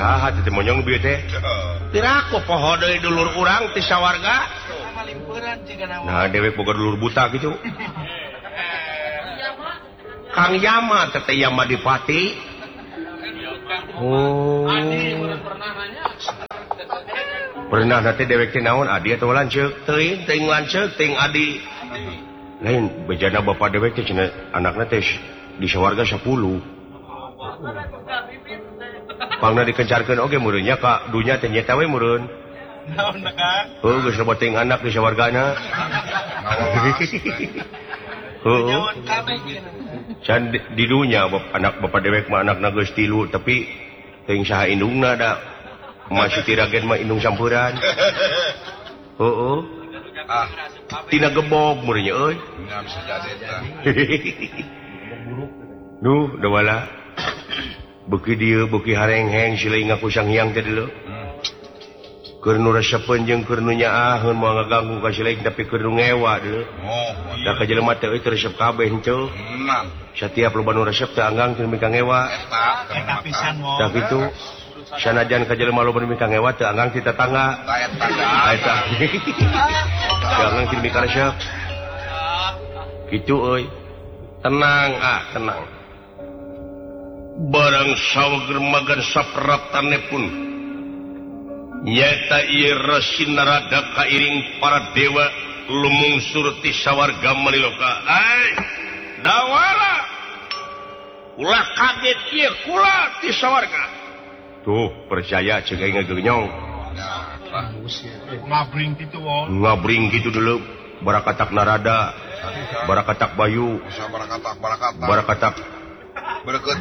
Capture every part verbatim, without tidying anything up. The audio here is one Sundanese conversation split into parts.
saha teh monyong bieu teh piraku poho deui dulur urang ti sawarga nah dewek boga dulur buta gitu Kang Yama teh Yama Dipati oh pernah nanti dewek teh naon adi atau lanceuk teuing teuing lanceuk teuing adi lain bejana bapak dewek teh cenah anakna teh di sawarga sepuluh pangna dikencarkeun oge meureun nya ka dunya teh nyeta we meureun naon Kang heuh geus loba teuing anak di sawargana heuh can di dunya anak bapak dewek mah anakna geus tilu tapi teuing saha indungna da masih tiragen mah indung sampeuran heuh ah tina gebog meureun nya euy ngam sajade tah nuh da wala beuki dieu beuki harengheng sileuing ngaku Sang Hyang teh dulu keur nu resepeun jeung keur nu nyaaheun moal ngaganggu ka sileuing tapi keur nu ngewa dulu da ka jelema teh euy teu resep kabeh henteu satiap loba nu resep teh anggang teu mika ngewa eta pisan mo da kitu sanajan ka jelema loba nu mika ngewa teu anggang ti tetangga eta teu anggang ti mika resep kitu euy tenang ah tenang barang sawager magan sapratanepun nyata ieu Resi Narada kairing para dewa lumungsur ti sawarga Maliloka ai dawala ulah kaget ieu kula ti sawarga tuh percaya ceuk aing ngageunyong ngabring kitu wong ngabring kitu dulu barakatak Narada barakatak Bayu barakatak barakatak barakatak bereket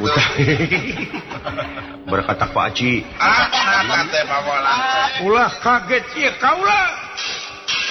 berkatak Pak Aci ulah kaget ieu kaula